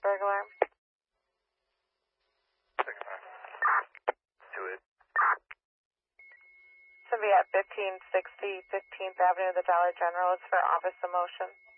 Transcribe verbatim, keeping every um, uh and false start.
burglar. Do it. Should be at fifteen sixty fifteenth Avenue, the Dollar General. It's for office emotion.